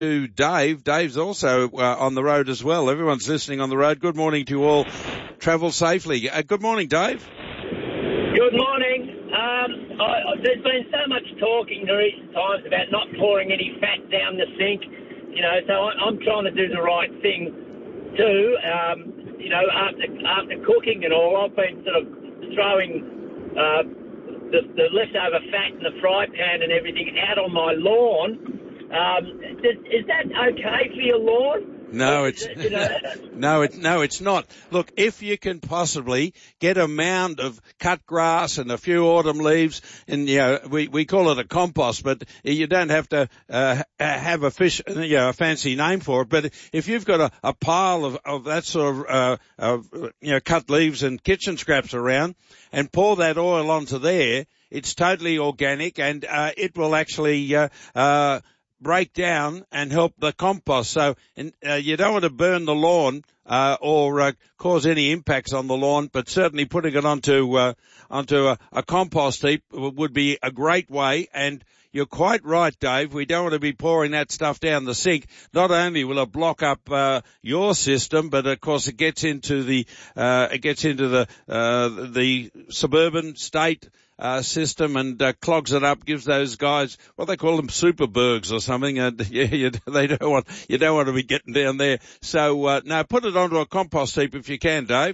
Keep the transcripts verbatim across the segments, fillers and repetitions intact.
to Dave. Dave's also uh, on the road as well. Everyone's listening on the road. Good morning to you all. Travel safely. Uh, good morning, Dave. Good morning. Um, I, there's been so much talk in recent times about not pouring any fat down the sink, you know, so I, I'm trying to do the right thing too. Um, you know, after after cooking and all, I've been sort of throwing uh, the, the leftover fat in the fry pan and everything out on my lawn. Um, is, is that okay for your lawn? No, it's you know? no, it no, it's not. Look, if you can possibly get a mound of cut grass and a few autumn leaves, and you know, we we call it a compost, but you don't have to uh, have a fish, you know, a fancy name for it. But if you've got a, a pile of of that sort of uh, of you know cut leaves and kitchen scraps around, and pour that oil onto there, it's totally organic, and uh, it will actually uh, uh break down and help the compost. So and, uh, you don't want to burn the lawn uh, or uh, cause any impacts on the lawn, but certainly putting it onto uh, onto a, a compost heap would be a great way. And you're quite right, Dave. We don't want to be pouring that stuff down the sink. Not only will it block up uh, your system, but of course it gets into the uh, it gets into the uh, the suburban state Uh, system and uh, clogs it up, gives those guys what they call them superbugs or something. And yeah, you, they don't want you don't want to be getting down there. So uh, no, put it onto a compost heap if you can, Dave.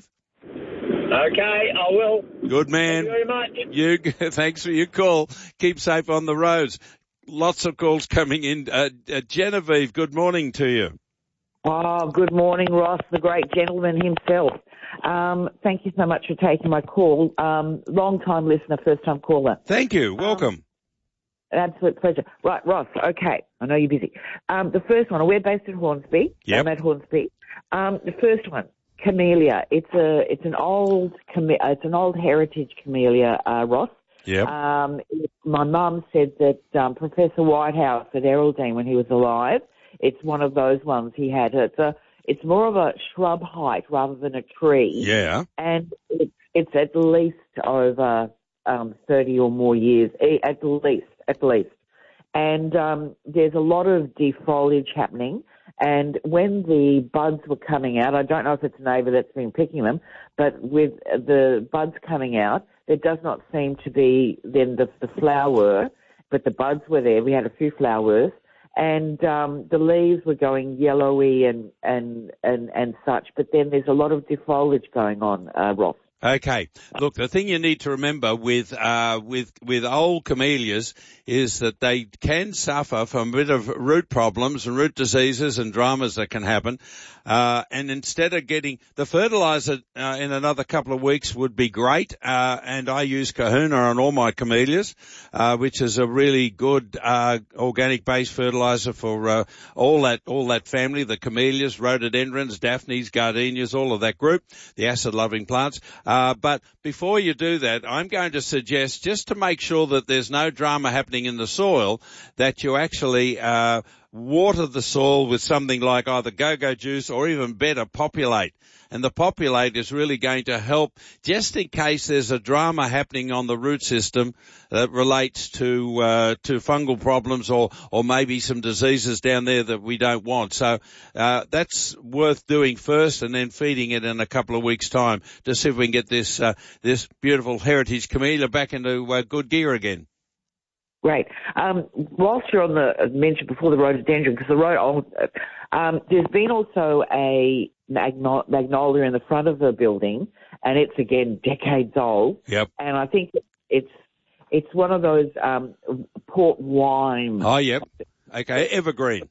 Okay, I will. Good man. Thank you very much. You thanks for your call. Keep safe on the roads. Lots of calls coming in. Uh, uh, Genevieve, good morning to you. Oh, good morning, Ross, the great gentleman himself. Um, thank you so much for taking my call. Um, long-time listener, first-time caller. Thank you. Welcome. Um, an absolute pleasure. Right, Ross, okay. I know you're busy. Um, the first one, we're based at Hornsby. Yep. I'm at Hornsby. Um, the first one, camellia. It's a, it's an old, it's an old heritage camellia, uh, Ross. Yep. Um, my mum said that, um, Professor Whitehouse at Erraldine when he was alive, it's one of those ones he had. It's a, It's more of a shrub height rather than a tree. Yeah. And it's, it's at least over um, thirty or more years, at least, at least. And um, there's a lot of defoliage happening. And when the buds were coming out, I don't know if it's a neighbour that's been picking them, but with the buds coming out, there does not seem to be then the, the flower, but the buds were there. We had a few flowers. And um, the leaves were going yellowy and, and, and, and such, but then there's a lot of defoliage going on, uh, Ross. Okay. Look, the thing you need to remember with uh with with old camellias is that they can suffer from a bit of root problems and root diseases and dramas that can happen. Uh and instead of getting the fertilizer uh, in another couple of weeks would be great. Uh and I use Kahuna on all my camellias, uh which is a really good uh organic based fertilizer for uh all that all that family, the camellias, rhododendrons, daphnes, gardenias, all of that group, the acid loving plants. Uh, but before you do that, I'm going to suggest, just to make sure that there's no drama happening in the soil, that you actually uh, water the soil with something like either go-go juice or even better, Populate. And the Populate is really going to help just in case there's a drama happening on the root system that relates to uh, to fungal problems or or maybe some diseases down there that we don't want. So uh, that's worth doing first, and then feeding it in a couple of weeks' time to see if we can get this uh, this beautiful heritage camellia back into uh, good gear again. Great. Um, whilst you're on the uh, mentioned before the rhododendron, because the rhod, um, there's been also a magnolia in the front of the building, and it's again decades old. Yep. And I think it's it's one of those um, port wine. Oh, yep. Okay, evergreen.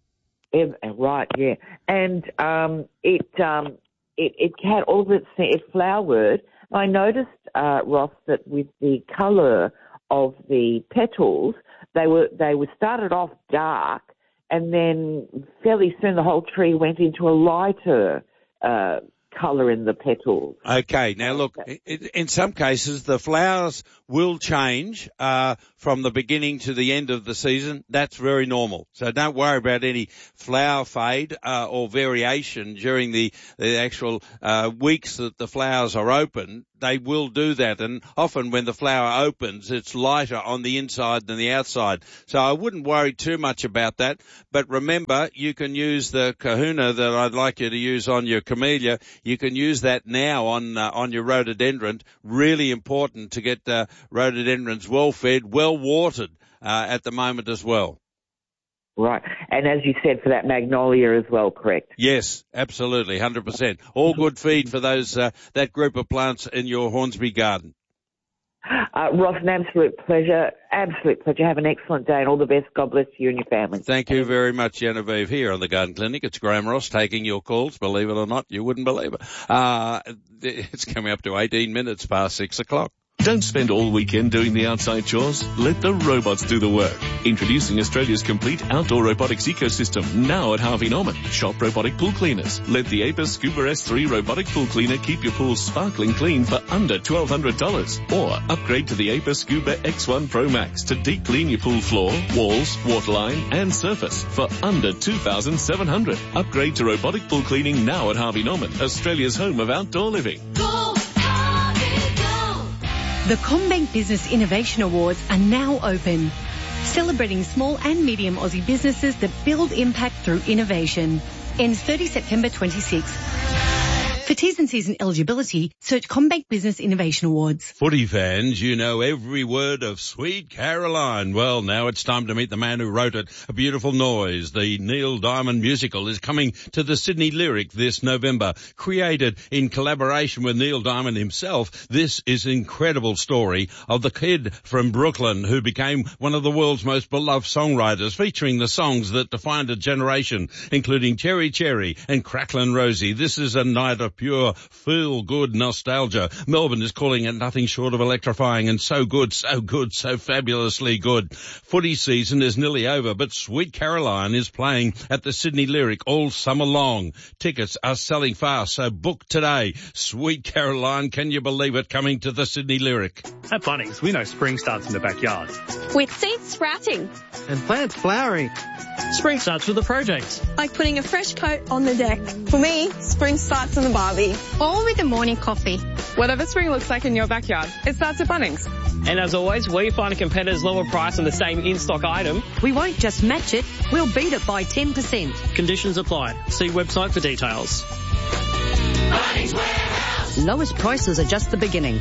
Ever, right, yeah. And um, it um, it it had all of its it flowered. I noticed, uh, Ross, that with the colour of the petals, they were they were started off dark, and then fairly soon the whole tree went into a lighter uh, colour in the petals. Okay, now look, in some cases the flowers will change uh from the beginning to the end of the season, that's very normal. So don't worry about any flower fade uh, or variation during the, the actual uh, weeks that the flowers are open. They will do that, and often when the flower opens, it's lighter on the inside than the outside. So I wouldn't worry too much about that. But remember, you can use the kahuna that I'd like you to use on your camellia. You can use that now on uh, on your rhododendron. Really important to get uh, rhododendrons well fed, well watered uh, at the moment as well. Right. And as you said, for that magnolia as well, correct? Yes, absolutely, one hundred percent. All good feed for those uh, that group of plants in your Hornsby garden. Uh, Ross, an absolute pleasure. Absolute pleasure. Have an excellent day and all the best. God bless you and your family. Thank you very much, Genevieve, here on the Garden Clinic. It's Graham Ross taking your calls. Believe it or not, you wouldn't believe it. Uh, it's coming up to eighteen minutes past six o'clock. Don't spend all weekend doing the outside chores. Let the robots do the work. Introducing Australia's complete outdoor robotics ecosystem now at Harvey Norman. Shop robotic pool cleaners. Let the Apis Scuba S three robotic pool cleaner keep your pool sparkling clean for under twelve hundred dollars. Or upgrade to the Apis Scuba X one Pro Max to deep clean your pool floor, walls, waterline and surface for under two thousand seven dollars. Upgrade to robotic pool cleaning now at Harvey Norman, Australia's home of outdoor living. Go, Harvey, go! The CommBank Business Innovation Awards are now open, celebrating small and medium Aussie businesses that build impact through innovation. Ends thirtieth September twenty-sixth. For T's and C's and eligibility, search CommBank Business Innovation Awards. Footy fans, you know every word of Sweet Caroline. Well, now it's time to meet the man who wrote it, A Beautiful Noise. The Neil Diamond musical is coming to the Sydney Lyric this November. Created in collaboration with Neil Diamond himself, this is an incredible story of the kid from Brooklyn who became one of the world's most beloved songwriters, featuring the songs that defined a generation, including Cherry Cherry and Cracklin' Rosie. This is a night of pure feel-good nostalgia. Melbourne is calling it nothing short of electrifying and so good, so good, so fabulously good. Footy season is nearly over, but Sweet Caroline is playing at the Sydney Lyric all summer long. Tickets are selling fast, so book today. Sweet Caroline, can you believe it, coming to the Sydney Lyric? At Bunnings, we know spring starts in the backyard. With seeds sprouting. And plants flowering. Spring starts with a project. Like putting a fresh coat on the deck. For me, spring starts in the barbie. Or with a morning coffee. Whatever spring looks like in your backyard, it starts at Bunnings. And as always, we find a competitor's lower price on the same in-stock item. We won't just match it, we'll beat it by ten percent. Conditions apply. See website for details. Bunnings Warehouse. Lowest prices are just the beginning.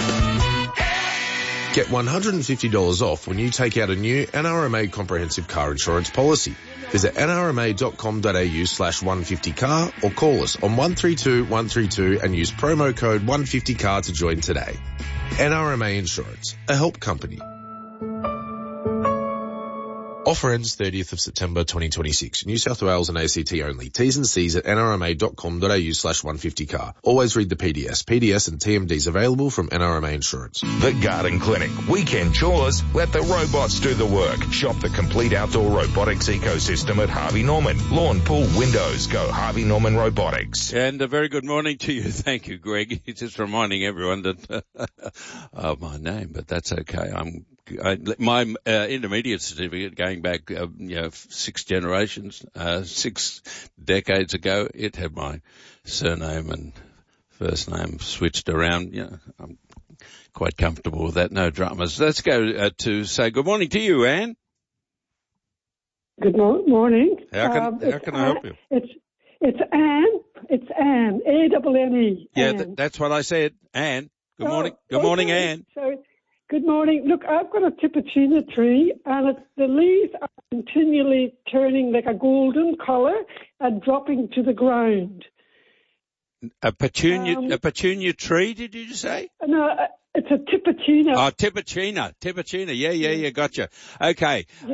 Get one hundred fifty dollars off when you take out a new N R M A comprehensive car insurance policy. Visit nrma.com.au slash 150car or call us on one three two one three two and use promo code one fifty car to join today. N R M A Insurance, a help company. Offer ends thirtieth of September twenty twenty-six. New South Wales and A C T only. T's and C's at nrma.com.au slash 150car. Always read the P D S. P D S and T M Ds available from N R M A Insurance. The Garden Clinic. Weekend chores. Let the robots do the work. Shop the complete outdoor robotics ecosystem at Harvey Norman. Lawn, pool, windows. Go Harvey Norman Robotics. And a very good morning to you. Thank you, Greg. Just reminding everyone that of my name, but that's okay. I'm I, my uh, intermediate certificate going back, uh, you know, six generations, uh, six decades ago, it had my surname and first name switched around. You know, I'm quite comfortable with that. No dramas. Let's go uh, to say good morning to you, Anne. Good mo- morning. How can, um, how can I help you? It's it's Anne. It's Anne. A W N E. Yeah, th- that's what I said. Anne. Good oh, morning. Good okay. morning, Anne. Sorry. Good morning. Look, I've got a Tipituna tree, and it's, the leaves are continually turning like a golden colour and dropping to the ground. A petunia, um, a petunia tree, did you say? No, it's a Tipituna. Oh, Tipituna, Tipituna. Yeah, yeah, yeah, gotcha. Okay. Yes. Uh,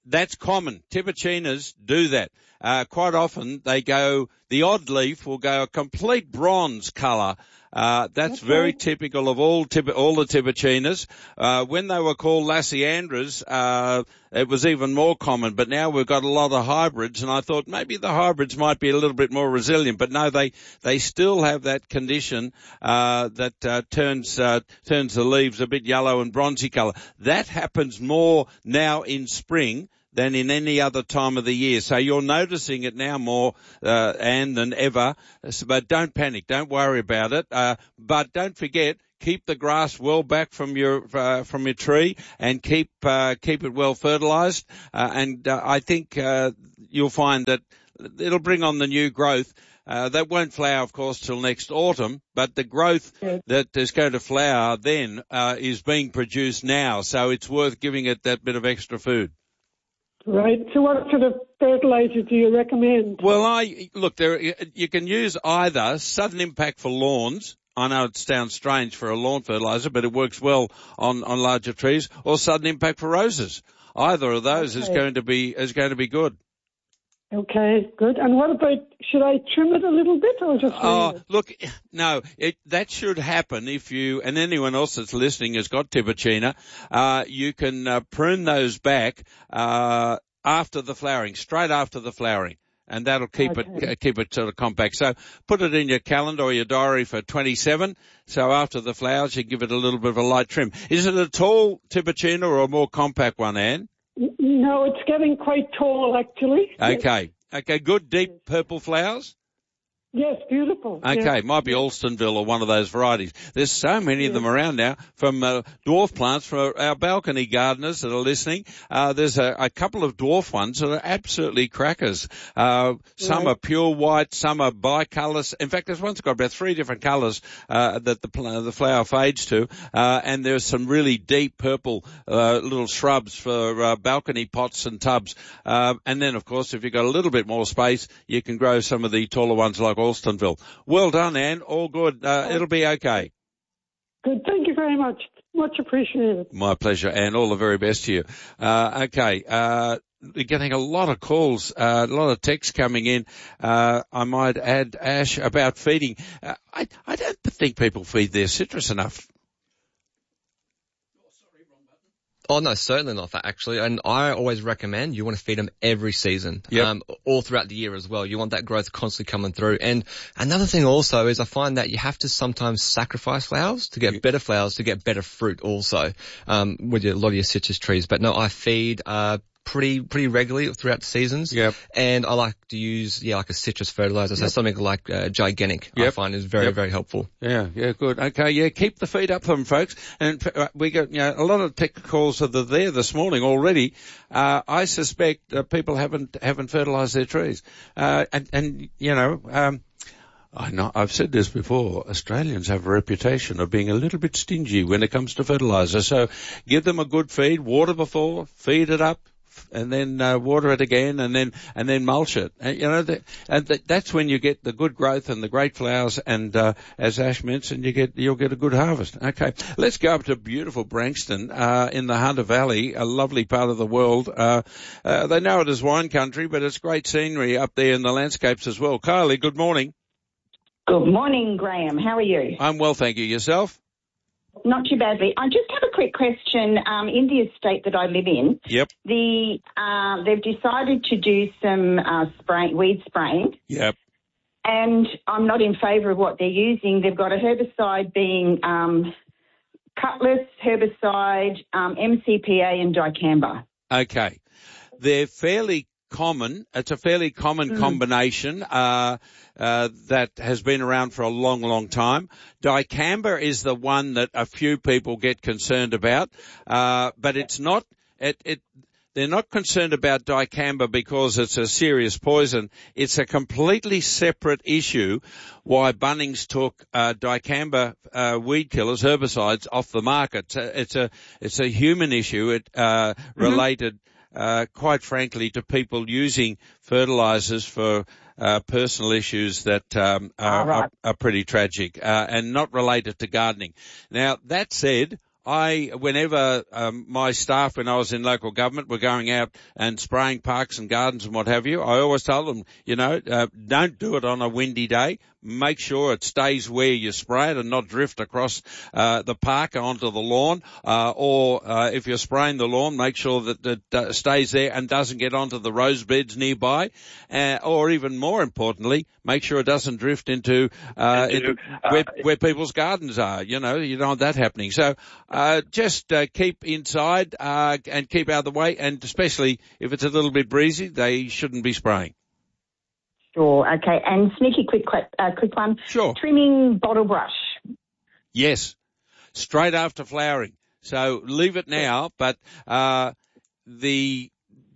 that's common. Tipicinas do that. Uh, quite often they go, the odd leaf will go a complete bronze colour. Uh, that's okay. Very typical of all tip, all the Tipicinas. Uh, when they were called Lasiandras, uh, it was even more common, but now we've got a lot of hybrids, and I thought maybe the hybrids might be a little bit more resilient, but no, they, they still have that condition, uh, that, uh, turns, uh, turns the leaves a bit yellow and bronzy colour. That happens more now in spring than in any other time of the year. So you're noticing it now more, uh, Anne, than ever. But don't panic. Don't worry about it. Uh, but don't forget, keep the grass well back from your, uh, from your tree and keep, uh, keep it well fertilized. Uh, and, uh, I think, uh, you'll find that it'll bring on the new growth. Uh, that won't flower, of course, till next autumn, but the growth that is going to flower then, uh, is being produced now. So it's worth giving it that bit of extra food. Right. So what sort of fertilizer do you recommend? Well, I, look, there, you can use either Sudden Impact for lawns. I know it sounds strange for a lawn fertilizer, but it works well on, on larger trees, or Sudden Impact for roses. Either of those okay. is going to be, is going to be good. Okay, good. And what about, should I trim it a little bit or just Oh, it? Look, no, it, that should happen if you, and anyone else that's listening has got Tipicina, uh, you can uh, prune those back, uh, after the flowering, straight after the flowering. And that'll keep okay. it, keep it sort of compact. So put it in your calendar or your diary for twenty-seven. So after the flowers, you give it a little bit of a light trim. Is it a tall Tipicina or a more compact one, Anne? No, it's getting quite tall, actually. Okay. Okay, good deep purple flowers? Yes, beautiful. Okay, yes. Might be Alstonville or one of those varieties. There's so many yes. of them around now, from uh, dwarf plants for our balcony gardeners that are listening. Uh, there's a, a couple of dwarf ones that are absolutely crackers. Uh, some right. are pure white, some are bicolours. In fact, there's one's got about three different colours uh, that the, the flower fades to, uh, and there's some really deep purple uh, little shrubs for uh, balcony pots and tubs. Uh, and then, of course, if you've got a little bit more space, you can grow some of the taller ones like Alstonville. Well done, Anne. All good. Uh, it'll be okay. Good. Thank you very much. Much appreciated. My pleasure, Anne. All the very best to you. Uh, okay. Uh, we're getting a lot of calls, uh, a lot of texts coming in. Uh, I might add, Ash, about feeding. Uh, I, I don't think people feed their citrus enough. Oh, no, certainly not that, actually. And I always recommend you want to feed them every season, yep. um, all throughout the year as well. You want that growth constantly coming through. And another thing also is I find that you have to sometimes sacrifice flowers to get better flowers, to get better fruit also, um, with your, a lot of your citrus trees. But no, I feed, uh, pretty, pretty regularly throughout the seasons. Yep. And I like to use, yeah, like a citrus fertilizer. So yep. something like, uh, Gigantic, yep. I find is very, yep. very helpful. Yeah, yeah, good. Okay, yeah, keep the feed up for them, folks. And uh, we got, you know, a lot of tech calls are there this morning already. Uh, I suspect uh, people haven't, haven't fertilized their trees. Uh, and, and, you know, um, I know, I've said this before, Australians have a reputation of being a little bit stingy when it comes to fertilizer. So give them a good feed, water before, feed it up, and then uh, water it again, and then and then mulch it. And, you know, the, and the, that's when you get the good growth and the great flowers. And uh, as Ash mentioned, you get you'll get a good harvest. Okay, let's go up to beautiful Branxton uh, in the Hunter Valley, a lovely part of the world. Uh, uh, they know it as wine country, but it's great scenery up there in the landscapes as well. Kylie, good morning. Good morning, Graham. How are you? I'm well, thank you. Yourself? Not too badly. I just have a quick question. Um, in the estate that I live in, yep. the uh, they've decided to do some uh, spray, weed spraying. Yep. And I'm not in favour of what they're using. They've got a herbicide being um, Cutlass, herbicide, um, M C P A and dicamba. Okay. They're fairly common. It's a fairly common mm. combination uh, uh, that has been around for a long, long time. Dicamba is the one that a few people get concerned about, uh, but it's not. It, it they're not concerned about dicamba because it's a serious poison. It's a completely separate issue. Why Bunnings took uh, dicamba uh, weed killers, herbicides, off the market. It's a it's a, it's a human issue. It uh, mm-hmm. related. Uh, quite frankly, to people using fertilizers for uh, personal issues that um, are, right. are, are pretty tragic uh, and not related to gardening. Now, that said, I, whenever um, my staff, when I was in local government, were going out and spraying parks and gardens and what have you, I always told them, you know, uh, don't do it on a windy day. Make sure it stays where you spray it and not drift across uh, the park onto the lawn. Uh, or uh, if you're spraying the lawn, make sure that it uh, stays there and doesn't get onto the rose beds nearby. Uh, or even more importantly, make sure it doesn't drift into, uh, into uh, where, where people's gardens are. You know, you don't want that happening. So uh, just uh, keep inside uh, and keep out of the way. And especially if it's a little bit breezy, they shouldn't be spraying. Sure, okay. And sneaky quick, quick, uh, quick one. Sure. Trimming bottle brush. Yes, straight after flowering. So leave it now, but uh the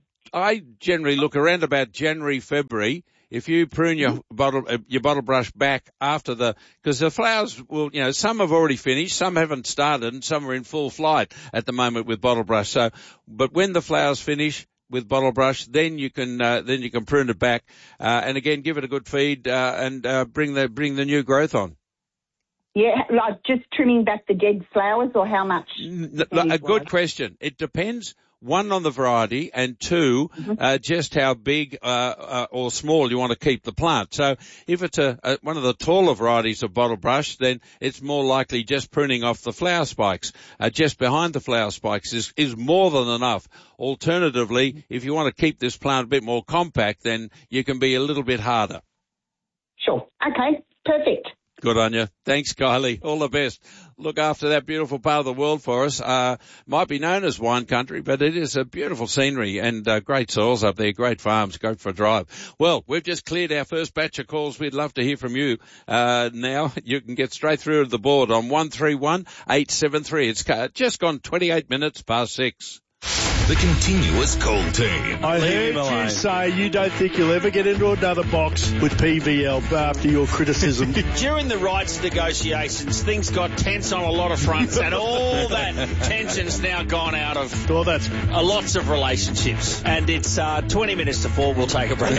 I generally look around about January, February. If you prune your bottle uh, your bottle brush back after the, because the flowers will, you know, some have already finished, some haven't started, and some are in full flight at the moment with bottle brush. So, but when the flowers finish with bottle brush, then you can uh, then you can prune it back, uh, and again give it a good feed uh, and uh, bring the bring the new growth on. Yeah, like just trimming back the dead flowers, or how much? N- a good question. It depends. One, on the variety, and two, mm-hmm. uh, just how big uh, uh, or small you want to keep the plant. So if it's a, a one of the taller varieties of bottle brush, then it's more likely just pruning off the flower spikes. Uh, just behind the flower spikes is, is more than enough. Alternatively, if you want to keep this plant a bit more compact, then you can be a little bit harder. Sure. Okay. Perfect. Good on you. Thanks, Kylie. All the best. Look after that beautiful part of the world for us. Uh, might be known as wine country, but it is a beautiful scenery and uh, great soils up there, great farms, go for a drive. Well, we've just cleared our first batch of calls. We'd love to hear from you. Uh, now you can get straight through to the board on one three one, eight seven three. It's just gone twenty-eight minutes past six. The continuous call team. I heard you say you don't think you'll ever get into another box with P V L after your criticism. During the rights negotiations, things got tense on a lot of fronts, and all that tension's now gone out of well, that's uh, lots of relationships. And it's uh, twenty minutes to four. We'll take a break.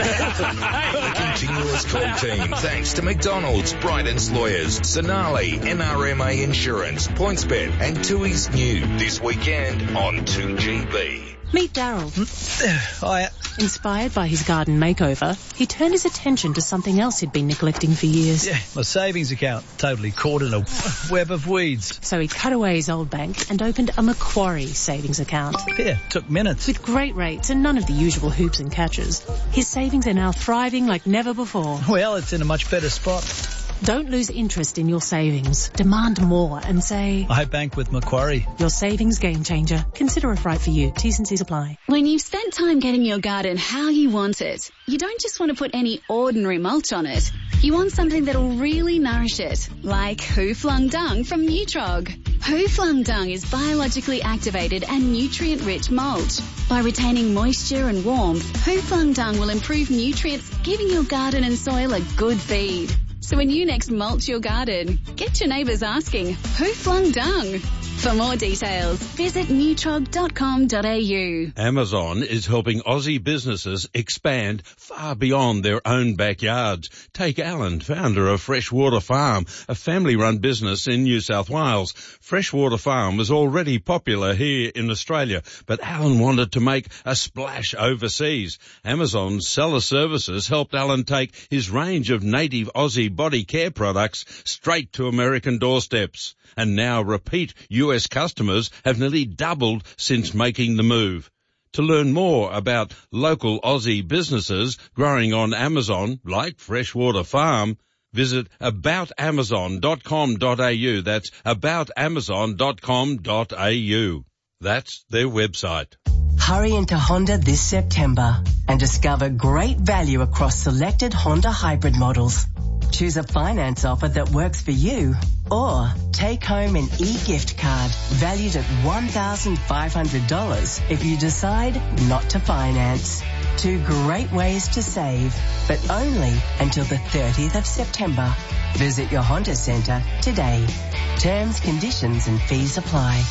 The continuous call team, thanks to McDonald's, Bryden's Lawyers, Sonali, N R M A Insurance, PointsBet, and Tui's New this weekend on two G B. Meet Daryl. Hiya. Inspired by his garden makeover, he turned his attention to something else he'd been neglecting for years. Yeah, my savings account, totally caught in a web of weeds. So he cut away his old bank and opened a Macquarie savings account. Yeah, took minutes. With great rates and none of the usual hoops and catches, his savings are now thriving like never before. Well, it's in a much better spot. Don't lose interest in your savings. Demand more and say, I bank with Macquarie. Your savings game changer. Consider if right for you. T's and C's apply. When you've spent time getting your garden how you want it, you don't just want to put any ordinary mulch on it. You want something that'll really nourish it, like Who Flung Dung from Nutrog. Who Flung Dung is biologically activated and nutrient-rich mulch. By retaining moisture and warmth, Who Flung Dung will improve nutrients, giving your garden and soil a good feed. So when you next mulch your garden, get your neighbours asking, who flung dung? For more details, visit nutrog dot com dot a u. Amazon is helping Aussie businesses expand far beyond their own backyards. Take Alan, founder of Freshwater Farm, a family-run business in New South Wales. Freshwater Farm was already popular here in Australia, but Alan wanted to make a splash overseas. Amazon's seller services helped Alan take his range of native Aussie body care products straight to American doorsteps. And now repeat U S customers have nearly doubled since making the move. To learn more about local Aussie businesses growing on Amazon, like Freshwater Farm, visit about amazon dot com dot a u. That's about amazon dot com dot a u. That's their website. Hurry into Honda this September and discover great value across selected Honda hybrid models. Choose a finance offer that works for you, or take home an e-gift card valued at one thousand five hundred dollars if you decide not to finance. Two great ways to save, but only until the thirtieth of September. Visit your Honda Centre today. Terms, conditions and fees apply.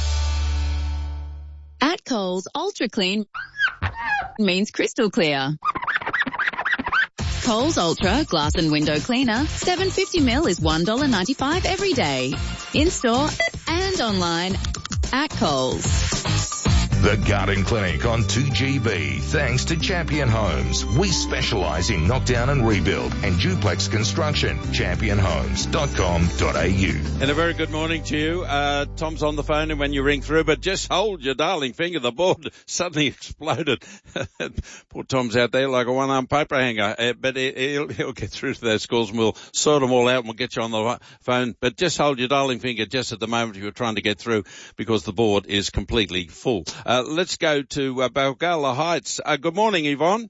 At Coles, Ultra Clean means crystal clear. Coles Ultra Glass and Window Cleaner, seven hundred fifty milliliters is one dollar ninety-five every day. In store and online at Coles. The Garden Clinic on two G B, thanks to Champion Homes. We specialise in knockdown and rebuild and duplex construction. champion homes dot com dot a u. And a very good morning to you. Uh, Tom's on the phone and when you ring through, but just hold your darling finger. The board suddenly exploded. Poor Tom's out there like a one-armed paper hanger. Uh, but he'll, he'll get through to those calls and we'll sort them all out and we'll get you on the phone. But just hold your darling finger just at the moment you're trying to get through because the board is completely full. Uh, let's go to uh, Balgala Heights. Uh, good morning, Yvonne.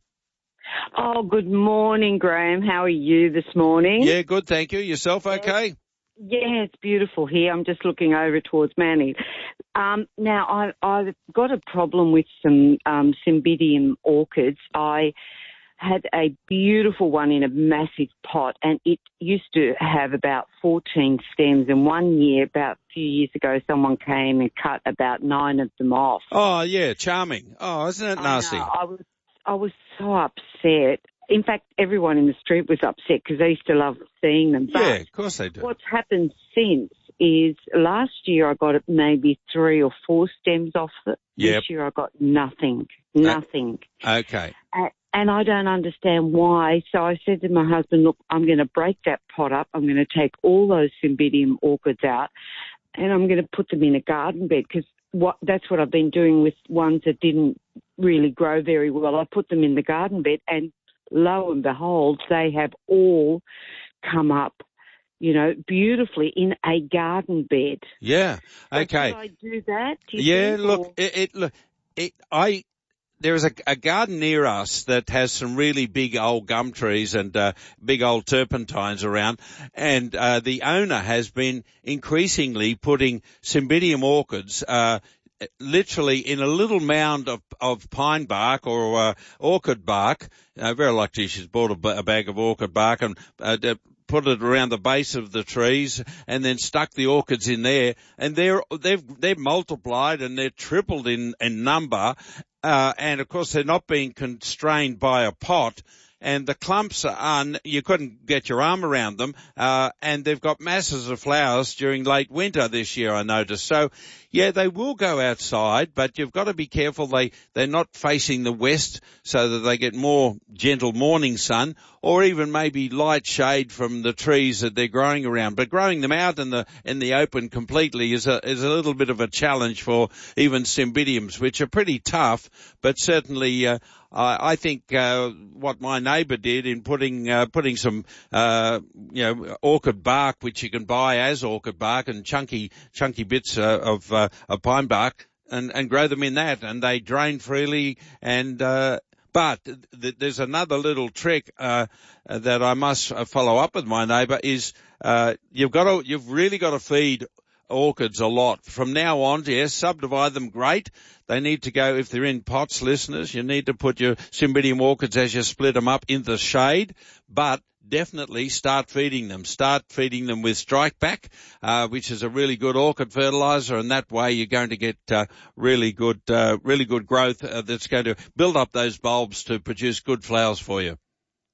Oh, good morning, Graham. How are you this morning? Yeah, good, thank you. Yourself okay? Yeah, it's beautiful here. I'm just looking over towards Manning. Um, now, I, I've got a problem with some um, Cymbidium orchids. I had a beautiful one in a massive pot, and it used to have about fourteen stems. And one year, about a few years ago, someone came and cut about nine of them off. Oh, yeah, charming. Oh, isn't that nasty? I know, I was, I was so upset. In fact, everyone in the street was upset because they used to love seeing them. But yeah, of course they do. What's happened since is last year I got maybe three or four stems off it. Yep. This year I got nothing, nothing. Uh, okay. Uh, And I don't understand why. So I said to my husband, look, I'm going to break that pot up. I'm going to take all those Cymbidium orchids out and I'm going to put them in a garden bed because what, that's what I've been doing with ones that didn't really grow very well. I put them in the garden bed and lo and behold, they have all come up, you know, beautifully in a garden bed. Yeah. Okay. Should I do that? Do you yeah. think, Look, or? it, it, look, it, I, There is a, a garden near us that has some really big old gum trees and uh, big old turpentines around, and uh, the owner has been increasingly putting Cymbidium orchids uh, literally in a little mound of, of pine bark or uh, orchid bark. Uh, very lucky she's bought a, b- a bag of orchid bark and uh, put it around the base of the trees and then stuck the orchids in there, and they're they've they've multiplied and they're tripled in in number. Uh, and of course they're not being constrained by a pot, and the clumps are, you couldn't get your arm around them, uh, and they've got masses of flowers during late winter this year, I noticed. So, yeah, they will go outside, but you've got to be careful they, they're not facing the west so that they get more gentle morning sun, or even maybe light shade from the trees that they're growing around. But growing them out in the, in the open completely is a, is a little bit of a challenge for even Cymbidiums, which are pretty tough, but certainly, uh, I, I think, uh, what my neighbour did in putting, uh, putting some, uh, you know, orchid bark, which you can buy as orchid bark and chunky, chunky bits, uh, of, uh, of pine bark and, and grow them in that, and they drain freely and, uh, But th- there's another little trick uh, that I must follow up with my neighbour is uh, you've got to, you've really got to feed orchids a lot. From now on, yes, subdivide them, great. They need to go, if they're in pots, listeners, you need to put your Cymbidium orchids as you split them up in the shade, but definitely start feeding them. Start feeding them with Strikeback, uh, which is a really good orchid fertilizer, and that way you're going to get uh, really good, uh, really good growth uh, that's going to build up those bulbs to produce good flowers for you.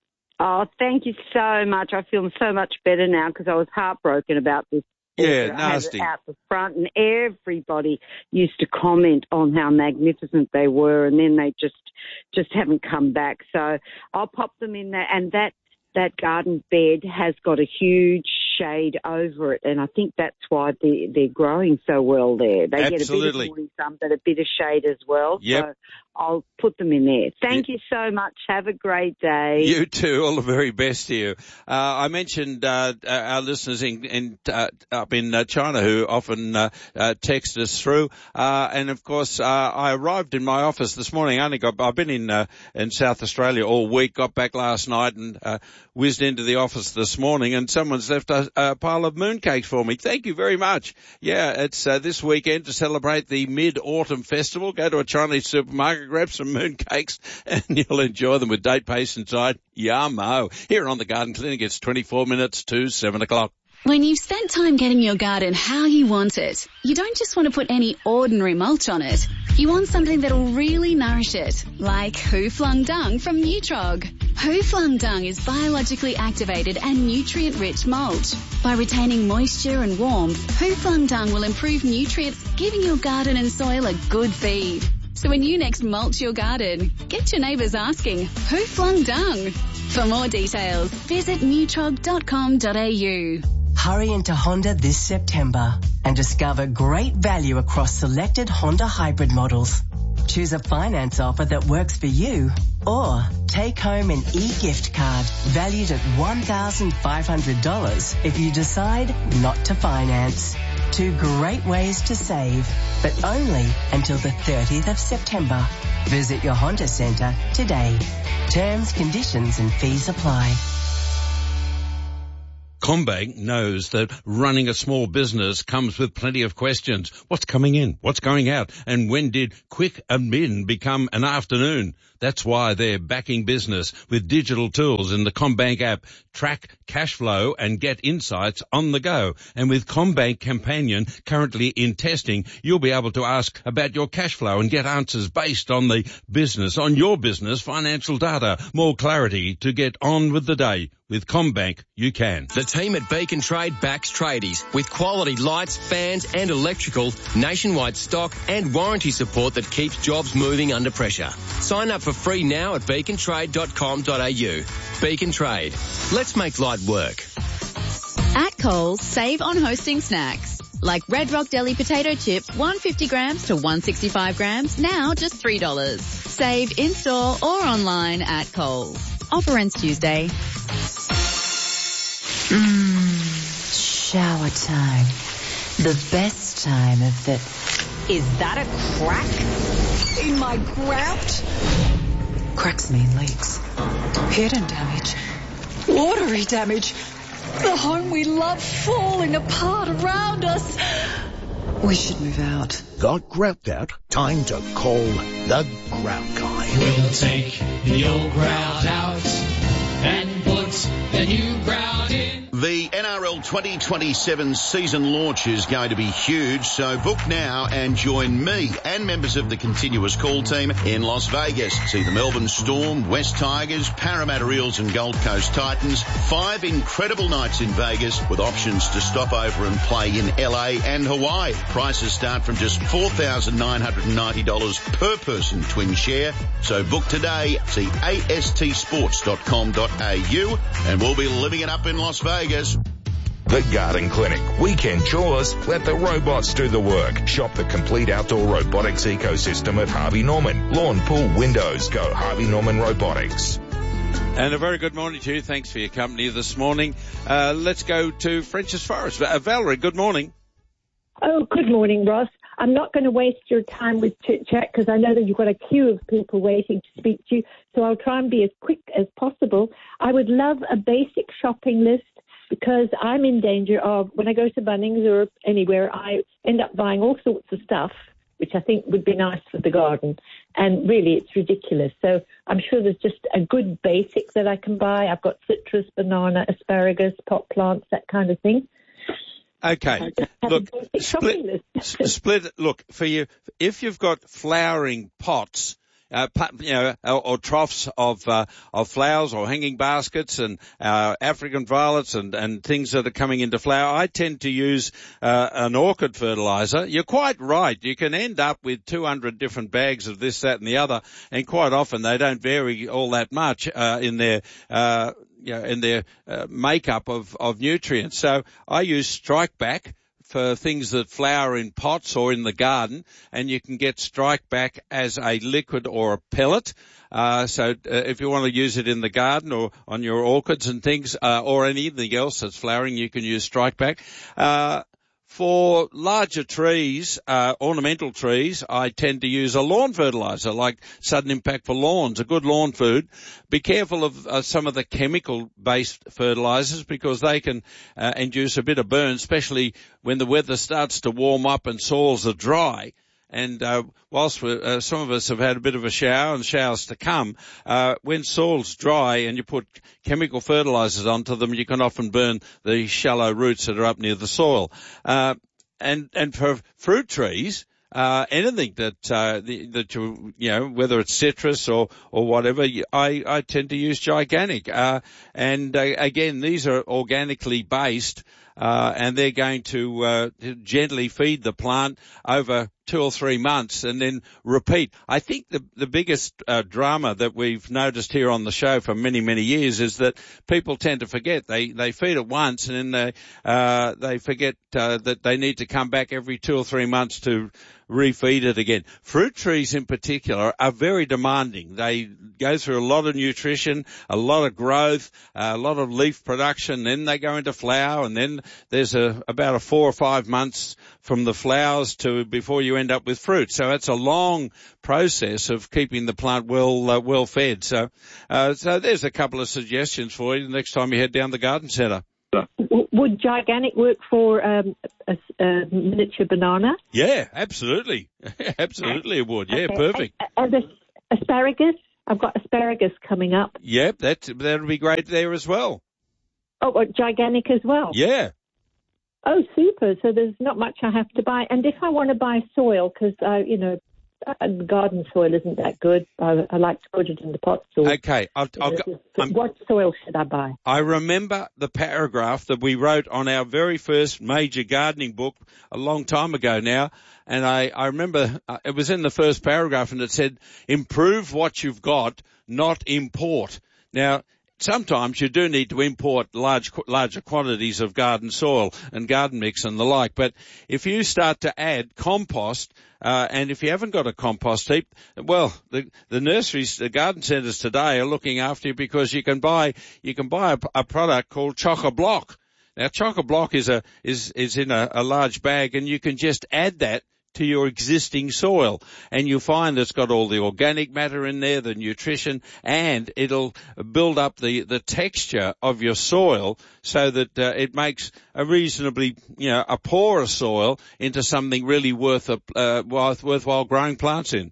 Oh, thank you so much. I feel so much better now because I was heartbroken about this. Yeah, I nasty. had it out the front, and everybody used to comment on how magnificent they were, and then they just just haven't come back. So I'll pop them in there, and that that garden bed has got a huge shade over it, and I think that's why they, they're growing so well there. They Absolutely. get a bit of morning sun, but a bit of shade as well. Yep. So I'll put them in there. Thank yep. you so much. Have a great day. You too. All the very best to you. Uh, I mentioned uh, our listeners in, in uh, up in uh, China who often uh, uh, text us through, uh, and of course uh, I arrived in my office this morning. I only got I've been in uh, in South Australia all week. Got back last night and uh, whizzed into the office this morning, and someone's left a, a pile of mooncakes for me. Thank you very much. Yeah, it's uh, this weekend to celebrate the Mid-Autumn Festival. Go to a Chinese supermarket, grab some mooncakes, and you'll enjoy them with date paste inside. Yummo. Here on the Garden Clinic, it's twenty-four minutes to seven o'clock. When you've spent time getting your garden how you want it, you don't just want to put any ordinary mulch on it. You want something that'll really nourish it, like Who Flung Dung from Nutrog. Who Flung Dung is biologically activated and nutrient-rich mulch. By retaining moisture and warmth, Who Flung Dung will improve nutrients, giving your garden and soil a good feed. So when you next mulch your garden, get your neighbours asking, who flung dung? For more details, visit nutrog dot com dot a u. Hurry into Honda this September and discover great value across selected Honda hybrid models. Choose a finance offer that works for you, or take home an e-gift card valued at one thousand five hundred dollars if you decide not to finance. Two great ways to save, but only until the thirtieth of September. Visit your Honda Centre today. Terms, conditions and fees apply. CommBank knows that running a small business comes with plenty of questions. What's coming in? What's going out? And when did quick admin become an afternoon? That's why they're backing business with digital tools in the CommBank app. Track cash flow and get insights on the go. And with CommBank Companion currently in testing, you'll be able to ask about your cash flow and get answers based on the business, on your business financial data. More clarity to get on with the day. With CommBank, you can. The team at Beacon Trade backs tradies with quality lights, fans and electrical, nationwide stock and warranty support that keeps jobs moving under pressure. Sign up for free now at beacon trade dot com dot a u. Beacon Trade. Let's make light work. At Coles, save on hosting snacks. Like Red Rock Deli potato chips, one hundred fifty grams to one hundred sixty-five grams, now just three dollars. Save in-store or online at Coles. Offer ends Tuesday. Mmm, shower time. The best time of the... Is that a crack in my grout? Cracks mean leaks. Hidden damage. Watery damage. The home we love falling apart around us. We should move out. Got grout out? Time to call the Grout Guy. We'll take the old grout out and put the new grout in. The N R L twenty twenty-seven season launch is going to be huge, so book now and join me and members of the Continuous Call team in Las Vegas. See the Melbourne Storm, West Tigers, Parramatta Eels and Gold Coast Titans. Five incredible nights in Vegas with options to stop over and play in L A and Hawaii. Prices start from just four thousand nine hundred ninety dollars per person twin share. So book today. See A S T sports dot com dot a u and we'll be living it up in Las Vegas. The Garden Clinic. Weekend chores. Let the robots do the work. Shop the complete outdoor robotics ecosystem at Harvey Norman. Lawn, pool, windows. Go Harvey Norman Robotics. And a very good morning to you. Thanks for your company this morning. Uh, let's go to French's Forest. Uh, Valerie, good morning. Oh, good morning, Ross. I'm not going to waste your time with chit-chat because I know that you've got a queue of people waiting to speak to you, so I'll try and be as quick as possible. I would love a basic shopping list because I'm in danger of, when I go to Bunnings or anywhere, I end up buying all sorts of stuff, which I think would be nice for the garden. And really, it's ridiculous. So I'm sure there's just a good basic that I can buy. I've got citrus, banana, asparagus, pot plants, that kind of thing. Okay, look, split, split, look, for you, if you've got flowering pots, uh, you know, or, or troughs of, uh, of flowers or hanging baskets and, uh, African violets and, and things that are coming into flower, I tend to use, uh, an orchid fertilizer. You're quite right. You can end up with two hundred different bags of this, that and the other, and quite often they don't vary all that much, uh, in their, uh, you know, in their uh, makeup of, of nutrients. So I use Strike Back for things that flower in pots or in the garden, and you can get Strike Back as a liquid or a pellet. Uh, so uh, if you want to use it in the garden or on your orchids and things, uh, or anything else that's flowering, you can use Strike Back. Uh, For larger trees, uh, ornamental trees, I tend to use a lawn fertilizer like Sudden Impact for Lawns, a good lawn food. Be careful of uh, some of the chemical-based fertilizers because they can uh, induce a bit of burn, especially when the weather starts to warm up and soils are dry. And uh, whilst we're, uh, some of us have had a bit of a shower and showers to come, uh, when soil's dry and you put chemical fertilizers onto them, you can often burn the shallow roots that are up near the soil. Uh, and, and for fruit trees, Uh, anything that, uh, the, that you, you know, whether it's citrus or, or whatever, I, I tend to use Giganic. Uh, and, uh, again, these are organically based, uh, and they're going to, uh, gently feed the plant over two or three months and then repeat. I think the, the biggest, uh, drama that we've noticed here on the show for many, many years is that people tend to forget. They, they feed it once and then they, uh, they forget, uh, that they need to come back every two or three months to refeed it again. Fruit trees in particular are very demanding. They go through a lot of nutrition, a lot of growth, a lot of leaf production, then they go into flower, and then there's a, about a four or five months from the flowers to before you end up with fruit. So it's a long process of keeping the plant well, uh, well fed. So, uh, so there's a couple of suggestions for you the next time you head down the garden centre. Would Giganic work for um, a, a miniature banana? Yeah, absolutely. Absolutely it would. Yeah, okay. perfect. And, and the asparagus? I've got asparagus coming up. Yep, that, that'll be great there as well. Oh, what, Giganic as well? Yeah. Oh, super. So there's not much I have to buy. And if I want to buy soil, because, uh, you know, uh, garden soil isn't that good, I, I like to put it in the pot soil. Okay. I've, I've got, I'm, what soil should I buy? I remember the paragraph that we wrote on our very first major gardening book a long time ago now. And I, I remember uh, it was in the first paragraph and it said, improve what you've got, not import. Now, sometimes you do need to import large, larger quantities of garden soil and garden mix and the like. But if you start to add compost, uh, and if you haven't got a compost heap, well, the, the nurseries, the garden centres today are looking after you because you can buy, you can buy a, a product called Chock-a-Block. Now, Chock-a-Block is a, is, is in a, a large bag and you can just add that to your existing soil, and you'll find it's got all the organic matter in there, the nutrition, and it'll build up the, the texture of your soil so that uh, it makes a reasonably, you know, a poorer soil into something really worth a, uh, worth, worthwhile growing plants in.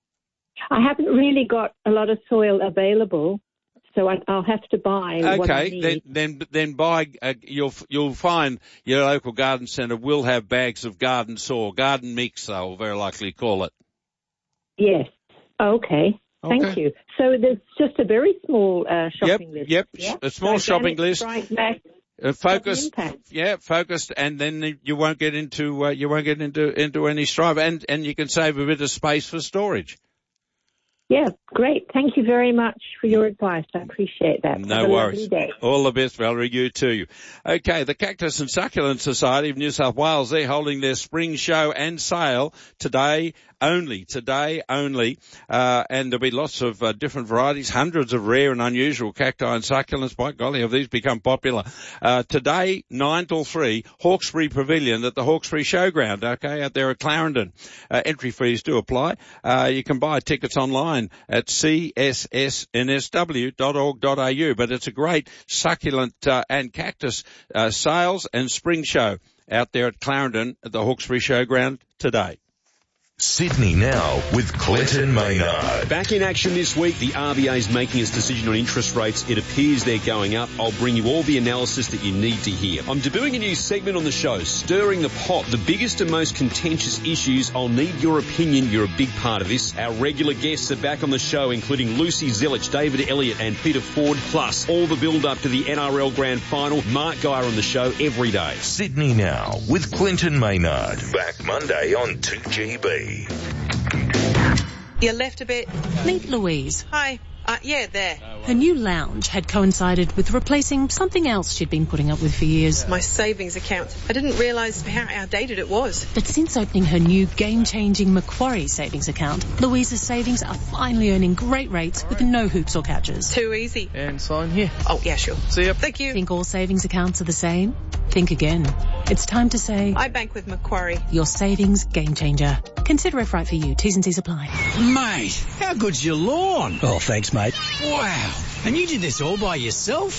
I haven't really got a lot of soil available, so I, I'll have to buy what I need. Okay, then, then, then buy, uh, you'll, you'll find your local garden centre will have bags of garden soil, garden mix, they'll very likely call it. Yes. Okay. Thank Okay. you. So there's just a very small uh, shopping Yep, list. yep, Yeah? a small Organic, shopping list. Right back. Uh, focused, yeah, focused, and then you won't get into, uh, you won't get into, into any strife, and, and you can save a bit of space for storage. Yeah, great. Thank you very much for your advice. I appreciate that. No Have a worries. lovely day. All the best, Valerie. You too. Okay, the Cactus and Succulent Society of New South Wales, they're holding their spring show and sale today only, today only, uh, and there'll be lots of uh, different varieties, hundreds of rare and unusual cacti and succulents. By golly, have these become popular. Uh, today, nine till three, Hawkesbury Pavilion at the Hawkesbury Showground, okay, out there at Clarendon. Uh, entry fees do apply. Uh, you can buy tickets online at c s s n s w dot org dot a u, but it's a great succulent uh, and cactus uh, sales and spring show out there at Clarendon at the Hawkesbury Showground today. Sydney Now with Clinton Maynard. Back in action this week, the R B A is making its decision on interest rates. It appears they're going up. I'll bring you all the analysis that you need to hear. I'm debuting a new segment on the show, Stirring the Pot, the biggest and most contentious issues. I'll need your opinion. You're a big part of this. Our regular guests are back on the show, including Lucy Zelich, David Elliott and Peter Ford, plus all the build-up to the N R L Grand Final. Mark Geyer on the show every day. Sydney Now with Clinton Maynard. Back Monday on two G B. You left a bit. Meet Louise. Hi. Uh, yeah, there. Her new lounge had coincided with replacing something else she'd been putting up with for years. My savings account. I didn't realise how outdated it was. But since opening her new game-changing Macquarie savings account, Louise's savings are finally earning great rates with no hoops or catches. Too easy. And sign here. Oh, yeah, sure. See ya. Thank you. Think all savings accounts are the same? Think again. It's time to say... I bank with Macquarie. Your savings game changer. Consider if right for you. T's and C's apply. Mate, how good's your lawn? Oh, thanks, mate. Wow. And you did this all by yourself?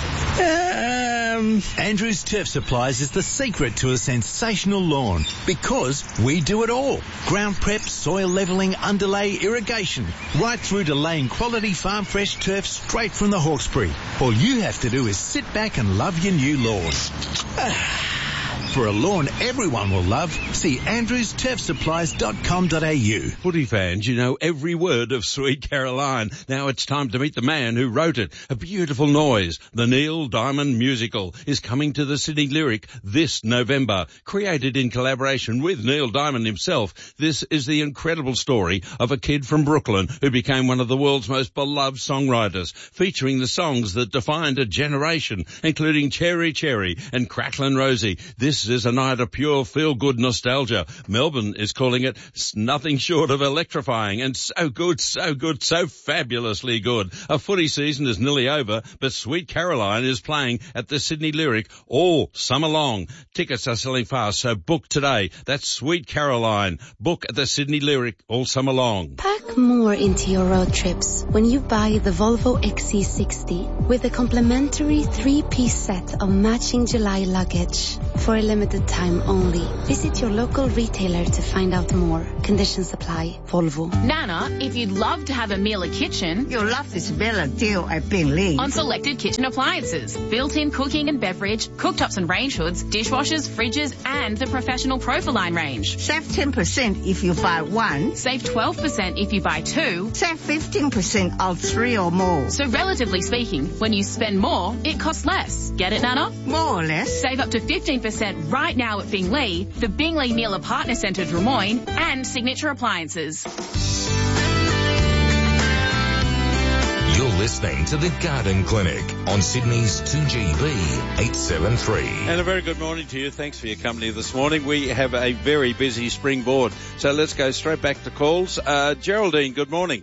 Um, Andrews Turf Supplies is the secret to a sensational lawn because we do it all. Ground prep, soil levelling, underlay, irrigation, right through to laying quality farm fresh turf straight from the Hawkesbury. All you have to do is sit back and love your new lawn. For a lawn everyone will love, see andrews turf supplies dot com dot a u. Footy fans, you know every word of Sweet Caroline. Now it's time to meet the man who wrote it. A Beautiful Noise, the Neil Diamond musical, is coming to the Sydney Lyric this November. Created in collaboration with Neil Diamond himself, this is the incredible story of a kid from Brooklyn who became one of the world's most beloved songwriters, featuring the songs that defined a generation, including Cherry Cherry and Cracklin' Rosie. This is a night of pure feel-good nostalgia. Melbourne is calling it nothing short of electrifying, and so good, so good, so fabulously good. A footy season is nearly over, but Sweet Caroline is playing at the Sydney Lyric all summer long. Tickets are selling fast, so book today. That's Sweet Caroline. Book at the Sydney Lyric all summer long. Pack more into your road trips when you buy the Volvo X C sixty with a complimentary three-piece set of matching July luggage. For a limited time only. Visit your local retailer to find out more. Conditions apply. Volvo. Nana, if you'd love to have a Miele kitchen, you'll love this Bella deal at Bingley. On selected kitchen appliances, built-in cooking and beverage, cooktops and range hoods, dishwashers, fridges, and the professional Profiline range. Save ten percent if you buy one. Save twelve percent if you buy two. Save fifteen percent on three or more. So relatively speaking, when you spend more, it costs less. Get it, Nana? More or less. Save up to fifteen percent right now at Bingley, the Bingley Miele Partner Centre Drummoyne, and Signature Appliances. You're listening to The Garden Clinic on Sydney's two G B eight seventy-three. And a very good morning to you. Thanks for your company this morning. We have a very busy springboard, so let's go straight back to calls. Uh, Geraldine, good morning.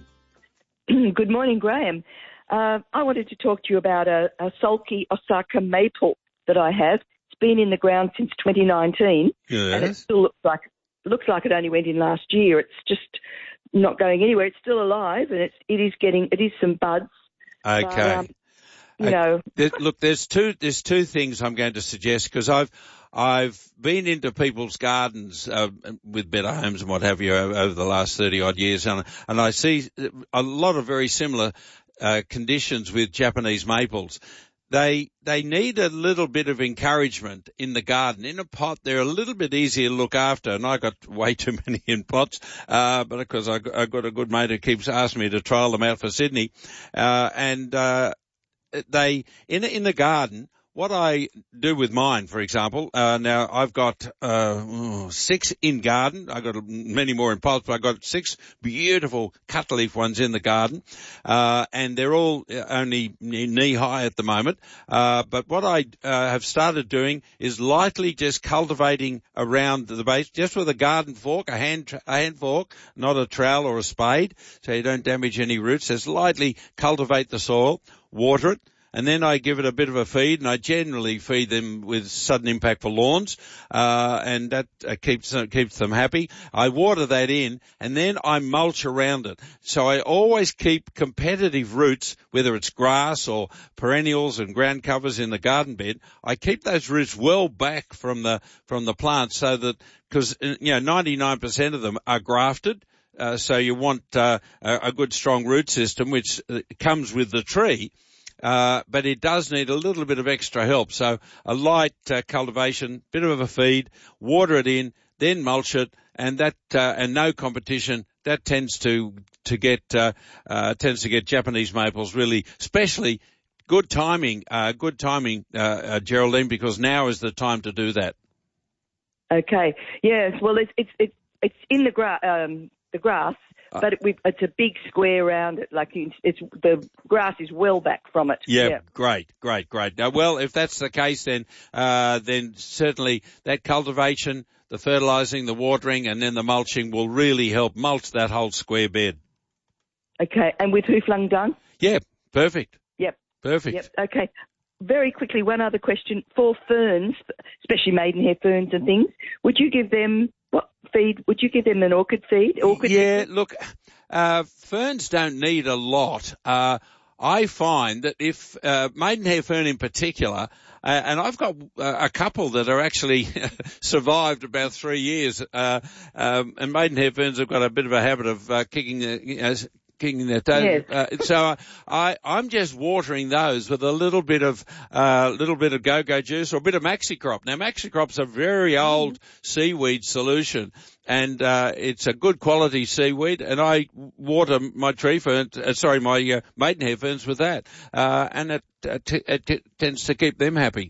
Good morning, Graham. Uh, I wanted to talk to you about a, a sulky Osaka maple that I have. It's been in the ground since twenty nineteen, yes. And it still looks like looks like it only went in last year. It's just not going anywhere. It's still alive, and it's it is getting it is some buds. Okay. But, um, you know, there, look, there's two there's two things I'm going to suggest, because I've I've been into people's gardens uh, with Better Homes and what have you over, over the last thirty odd years, and and I see a lot of very similar uh, conditions with Japanese maples. They they need a little bit of encouragement in the garden. In a pot, they're a little bit easier to look after, and I got way too many in pots, uh, but because I, I got a good mate who keeps asking me to trial them out for Sydney, uh, and uh, they in in the garden. What I do with mine, for example, uh, now I've got uh, six in garden. I've got many more in pots, but I've got six beautiful cut leaf ones in the garden, uh, and they're all only knee high at the moment. Uh, but what I uh, have started doing is lightly just cultivating around the base, just with a garden fork, a hand a hand fork, not a trowel or a spade, so you don't damage any roots. Just lightly cultivate the soil, water it. And then I give it a bit of a feed, and I generally feed them with sudden impact for lawns, uh, and that uh, keeps uh, keeps them happy. I water that in, and then I mulch around it. So I always keep competitive roots, whether it's grass or perennials and ground covers in the garden bed. I keep those roots well back from the from the plant, so that, because you know ninety-nine percent of them are grafted. Uh, so you want uh, a, a good strong root system, which uh, comes with the tree. Uh, but it does need a little bit of extra help. So a light uh, cultivation, bit of a feed, water it in, then mulch it, and that uh, and no competition. That tends to to get uh, uh, tends to get Japanese maples really, especially good timing. Uh, good timing, uh, uh, Geraldine, because now is the time to do that. Okay. Yes. Well, it's it's it's, it's in the gra- um, the grass. But it, we, it's a big square around it, like it's, it's the grass is well back from it. Yeah, yeah. great, great, great. Now, well, if that's the case, then uh, then certainly that cultivation, the fertilising, the watering, and then the mulching will really help mulch that whole square bed. Okay, and with Hooflung done? Yeah, perfect. Yep. Perfect. Yep. Okay. Very quickly, one other question. For ferns, especially maidenhair ferns and things, would you give them what feed? Would you give them an orchid feed? Orchid yeah, feed? look, uh, ferns don't need a lot. Uh, I find that if uh, maidenhair fern in particular, uh, and I've got uh, a couple that are actually survived about three years, uh, um, and maidenhair ferns have got a bit of a habit of uh, kicking, uh, you know, kicking their toes. Yes. Uh, so I, I'm just watering those with a little bit of, uh, little bit of go-go juice or a bit of Maxicrop. Now Maxicrop's a very old mm. seaweed solution. And, uh, it's a good quality seaweed, and I water my tree ferns, uh, sorry, my, uh, maidenhair ferns with that. Uh, and it, uh, t- it t- tends to keep them happy.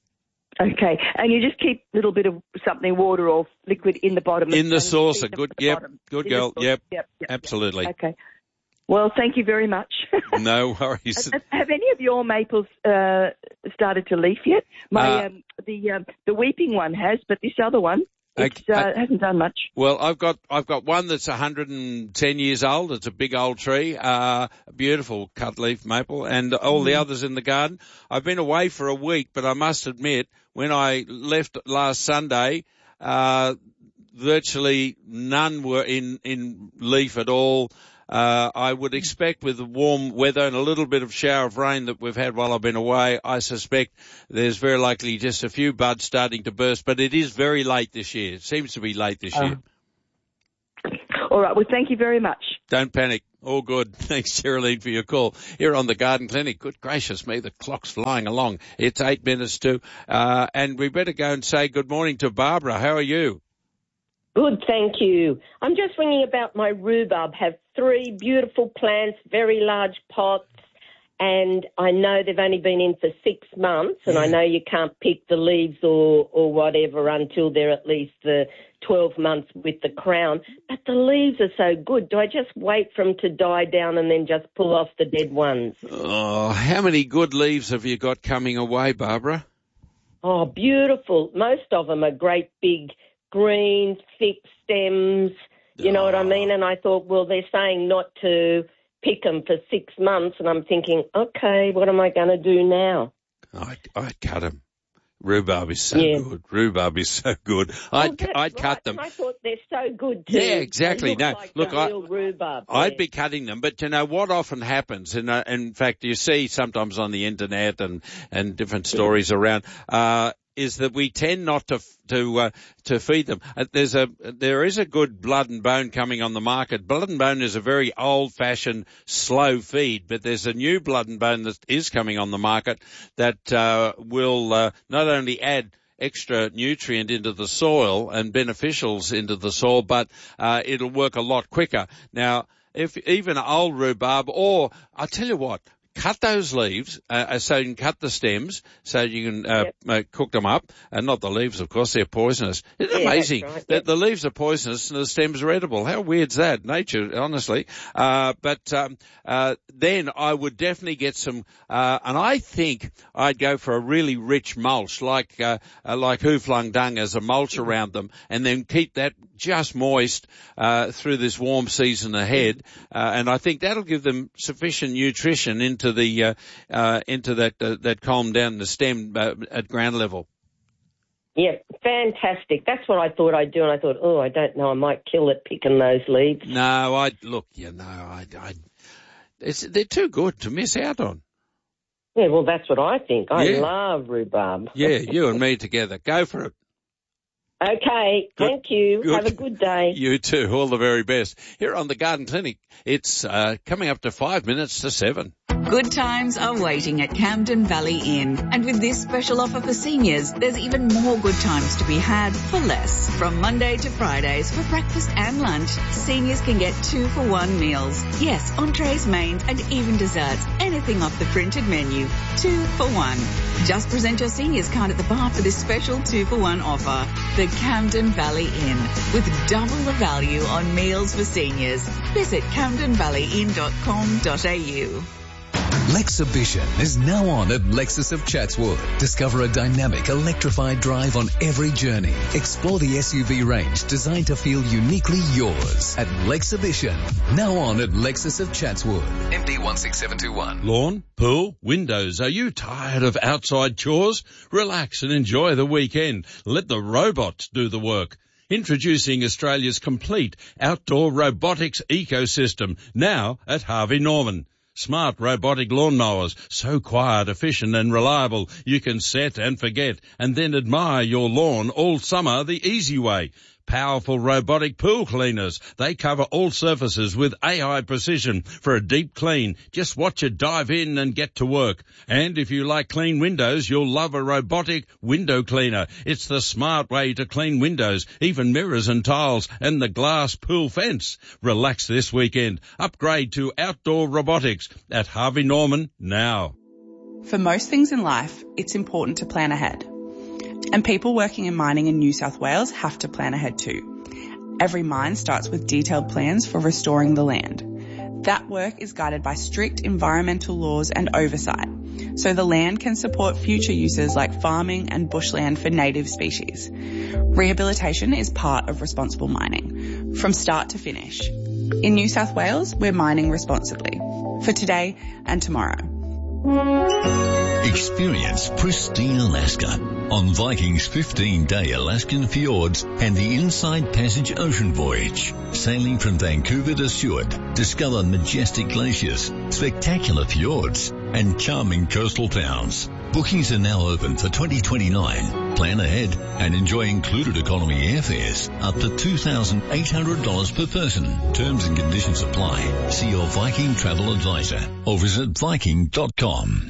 Okay, and you just keep a little bit of something, water or liquid in the bottom. In the saucer, good, yep, good girl, yep, yep, yep, absolutely. Yep. Okay. Well, thank you very much. No worries. Have, have any of your maples uh, started to leaf yet? My uh, um, the um, the weeping one has, but this other one it's, uh, I, hasn't done much. Well, I've got I've got one that's one hundred ten years old. It's a big old tree, uh, a beautiful cut leaf maple, and all mm. the others in the garden. I've been away for a week, but I must admit, when I left last Sunday, uh, virtually none were in in leaf at all. Uh, I would expect with the warm weather and a little bit of shower of rain that we've had while I've been away, I suspect there's very likely just a few buds starting to burst, but it is very late this year. It seems to be late this year. Uh, all right. Well, thank you very much. Don't panic. All good. Thanks, Geraldine, for your call. Here on the Garden Clinic. Good gracious me, the clock's flying along. It's eight minutes to, uh, and we better go and say good morning to Barbara. How are you? Good, thank you. I'm just ringing about my rhubarb. Have three beautiful plants, very large pots, and I know they've only been in for six months, and yeah. I know you can't pick the leaves or, or whatever until they're at least the twelve months with the crown, but the leaves are so good. Do I just wait for them to die down and then just pull off the dead ones? Oh, how many good leaves have you got coming away, Barbara? Oh, beautiful. Most of them are great big green, thick stems, you know oh. what I mean? And I thought, well, they're saying not to pick them for six months, and I'm thinking, okay, what am I going to do now? I'd, I'd cut them. Rhubarb is so yeah. good. Rhubarb is so good. I'd, well, I'd right. cut them. I thought they're so good too. Yeah, exactly. They look no, like look, the I, real rhubarb. I'd yeah. be cutting them, but you know what often happens, and uh, in fact, you see sometimes on the internet and and different stories around. Uh, is that we tend not to to uh, to feed them. Uh, there's a there is a good blood and bone coming on the market. Blood and bone is a very old-fashioned slow feed, but there's a new blood and bone that is coming on the market that uh, will uh, not only add extra nutrient into the soil and beneficials into the soil, but uh, it'll work a lot quicker. Now, if even old rhubarb, or I'll tell you what, cut those leaves, uh, so you can cut the stems, so you can uh, yep. uh, cook them up, and not the leaves, of course, they're poisonous. Isn't it yeah, amazing right, that yep. the leaves are poisonous and the stems are edible? How weird's that? Nature, honestly. Uh, but um, uh, then I would definitely get some, uh, and I think I'd go for a really rich mulch, like uh, uh, like Hooflung Dung as a mulch mm-hmm. around them, and then keep that just moist uh, through this warm season ahead, uh, and I think that'll give them sufficient nutrition into the uh, uh, into that uh, that column down the stem uh, at ground level. Yeah, fantastic. That's what I thought I'd do, and I thought, oh, I don't know, I might kill it picking those leaves. No, I look, you know, I, I, it's, they're too good to miss out on. Yeah, well, that's what I think. I yeah. love rhubarb. Yeah, you and me together. Go for it. Okay, good. Thank you. Good. Have a good day. You too. All the very best. Here on the Garden Clinic, it's uh, coming up to five minutes to seven. Good times are waiting at Camden Valley Inn. And with this special offer for seniors, there's even more good times to be had for less. From Monday to Fridays for breakfast and lunch, seniors can get two for one meals. Yes, entrees, mains and even desserts. Anything off the printed menu. Two for one. Just present your seniors card at the bar for this special two for one offer. The Camden Valley Inn. With double the value on meals for seniors. Visit camden valley inn dot com dot a u. Lexhibition is now on at Lexus of Chatswood. Discover a dynamic, electrified drive on every journey. Explore the S U V range designed to feel uniquely yours at Lexhibition. Now on at Lexus of Chatswood. M D one six seven two one. Lawn, pool, windows. Are you tired of outside chores? Relax and enjoy the weekend. Let the robots do the work. Introducing Australia's complete outdoor robotics ecosystem, now at Harvey Norman. Smart robotic lawnmowers, so quiet, efficient and reliable you can set and forget and then admire your lawn all summer the easy way. Powerful robotic pool cleaners. They cover all surfaces with A I precision for a deep clean. Just watch it dive in and get to work. And if you like clean windows, you'll love a robotic window cleaner. It's the smart way to clean windows, even mirrors and tiles, and the glass pool fence. Relax this weekend. Upgrade to outdoor robotics at Harvey Norman now. For most things in life, it's important to plan ahead. And people working in mining in New South Wales have to plan ahead too. Every mine starts with detailed plans for restoring the land. That work is guided by strict environmental laws and oversight, so the land can support future uses like farming and bushland for native species. Rehabilitation is part of responsible mining, from start to finish. In New South Wales, we're mining responsibly, for today and tomorrow. Experience pristine Alaska on Viking's fifteen-day Alaskan fjords and the Inside Passage ocean voyage. Sailing from Vancouver to Seward, discover majestic glaciers, spectacular fjords, and charming coastal towns. Bookings are now open for twenty twenty-nine. Plan ahead and enjoy included economy airfares up to two thousand eight hundred dollars per person. Terms and conditions apply. See your Viking travel advisor or visit viking dot com.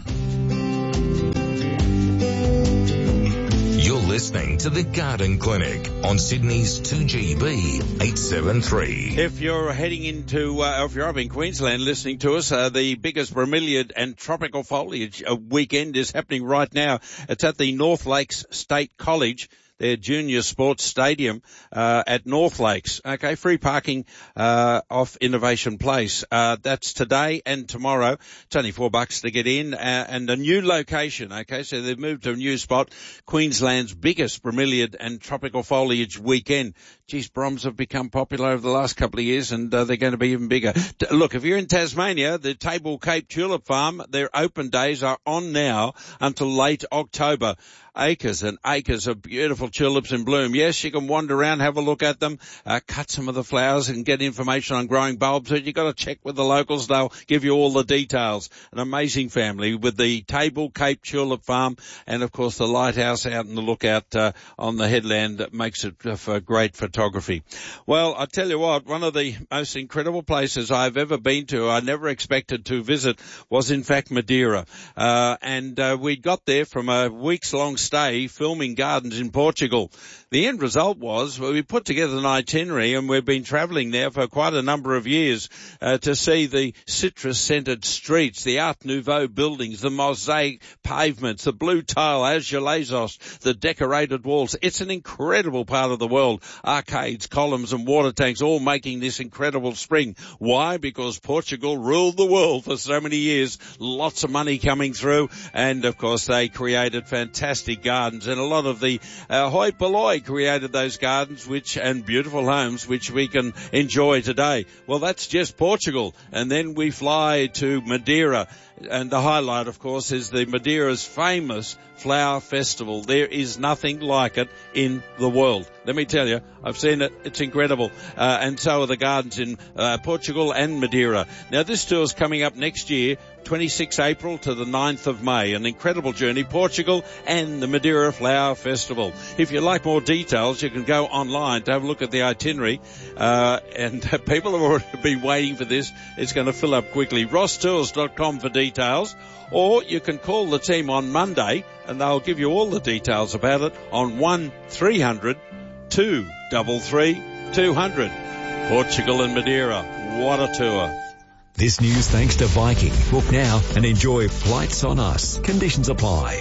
You're listening to The Garden Clinic on Sydney's two G B eight seventy-three. If you're heading into, uh, if you're up in Queensland listening to us, uh, the biggest bromeliad and tropical foliage uh, weekend is happening right now. It's at the North Lakes State College, their junior sports stadium uh, at North Lakes. Okay, free parking uh, off Innovation Place. Uh, that's today and tomorrow. It's only four bucks to get in, uh, and a new location. Okay, so they've moved to a new spot, Queensland's biggest bromeliad and tropical foliage weekend. Geez, Broms have become popular over the last couple of years, and uh, they're going to be even bigger. T- look, if you're in Tasmania, the Table Cape Tulip Farm, their open days are on now until late October. Acres and acres of beautiful tulips in bloom. Yes, you can wander around, have a look at them, uh, cut some of the flowers and get information on growing bulbs. But you've got to check with the locals. They'll give you all the details. An amazing family with the Table Cape Tulip Farm and, of course, the lighthouse out in the lookout uh, on the headland that makes it uh, for great photography. Well, I tell you what, one of the most incredible places I've ever been to, I never expected to visit, was in fact Madeira. Uh, and uh, we got there from a weeks-long stay filming gardens in Portugal. The end result was well, we put together an itinerary, and we've been travelling there for quite a number of years uh, to see the citrus-scented streets, the Art Nouveau buildings, the mosaic pavements, the blue tile azulejos, the decorated walls. It's an incredible part of the world. Arcades, columns and water tanks all making this incredible spring. Why? Because Portugal ruled the world for so many years. Lots of money coming through, and of course they created fantastic gardens, and a lot of the uh, hoi polloi created those gardens which and beautiful homes which we can enjoy today. Well, that's just Portugal, and then we fly to Madeira, and the highlight, of course, is the Madeira's famous Flower Festival. There is nothing like it in the world. Let me tell you, I've seen it. It's incredible. Uh, and so are the gardens in uh, Portugal and Madeira. Now, this tour is coming up next year, twenty-sixth April to the ninth of May. An incredible journey, Portugal and the Madeira Flower Festival. If you'd like more details, you can go online to have a look at the itinerary. Uh, and people have already been waiting for this. It's going to fill up quickly. ross tours dot com for details. Or you can call the team on Monday and they'll give you all the details about it on one three hundred two three three two hundred. Portugal and Madeira. What a tour. This news thanks to Viking. Book now and enjoy Flights on Us. Conditions apply.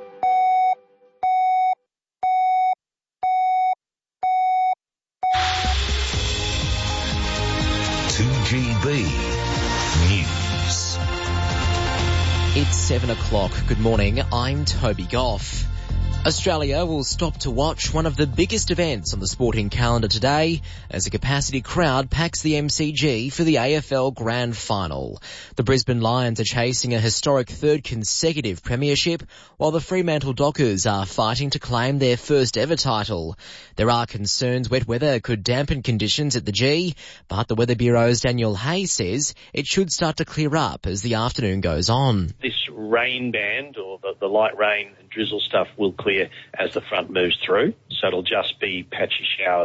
two G B News. It's seven o'clock. Good morning. I'm Toby Goff. Australia will stop to watch one of the biggest events on the sporting calendar today as a capacity crowd packs the M C G for the A F L Grand Final. The Brisbane Lions are chasing a historic third consecutive premiership, while the Fremantle Dockers are fighting to claim their first ever title. There are concerns wet weather could dampen conditions at the G, but the Weather Bureau's Daniel Hay says it should start to clear up as the afternoon goes on. This rain band, or the, the light rain and drizzle stuff, will clear as the front moves through. So it'll just be patchy showers